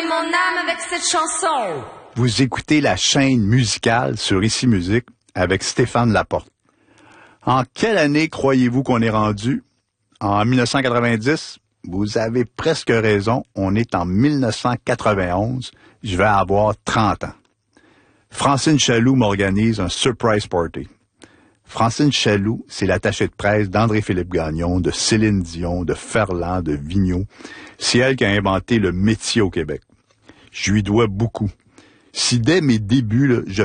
mon âme avec cette chanson. Vous écoutez la chaîne musicale sur Ici Musique avec Stéphane Laporte. En quelle année croyez-vous qu'on est rendu? En 1990? Vous avez presque raison, on est en 1991. Je vais avoir 30 ans. Francine Chaloux m'organise un surprise party. Francine Chaloux, c'est l'attachée de presse d'André-Philippe Gagnon, de Céline Dion, de Ferland, de Vigneault. C'est elle qui a inventé le métier au Québec. Je lui dois beaucoup. Si dès mes débuts, je